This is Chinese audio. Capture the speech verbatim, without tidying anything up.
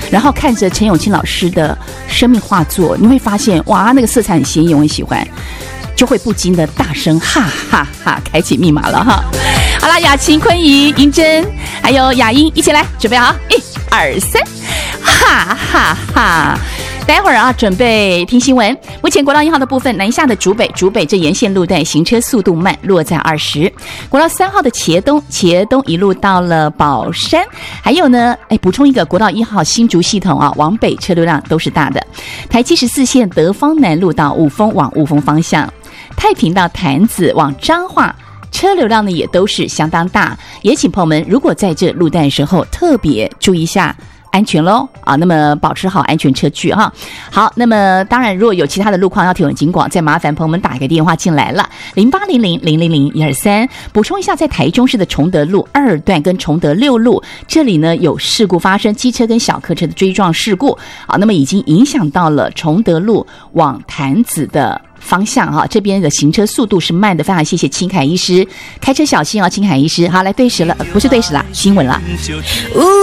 然后看着陈咏卿老师的生命画作，你会发现哇，那个色彩很鲜艳，我很喜欢，就会不禁的大声哈哈哈，开启密码了哈。好啦，雅琴、坤仪、银珍还有雅英一起来，准备好，一二三，哈哈哈。待会儿啊，准备听新闻。目前国道一号的部分，南下的竹北，竹北这沿线路段行车速度慢，落在二十。国道三号的茄东，茄东一路到了宝山。还有呢，哎，补充一个，国道一号新竹系统啊，往北车流量都是大的。台七十四线德芳南路到雾峰往雾峰方向，太平到潭子往彰化。车流量呢也都是相当大，也请朋友们如果在这路段的时候特别注意一下安全咯啊，那么保持好安全车距哈。好，那么当然如果有其他的路况要提醒警广，再麻烦朋友们打一个电话进来了，零八零零零零零一二三。补充一下，在台中市的崇德路二段跟崇德六路这里呢有事故发生，机车跟小客车的追撞事故，好，那么已经影响到了崇德路往潭子的方向哈，这边的行车速度是慢的，非常谢谢青凯医师，开车小心啊，青凯医师。好，来对时了，不是对时啦，新闻啦。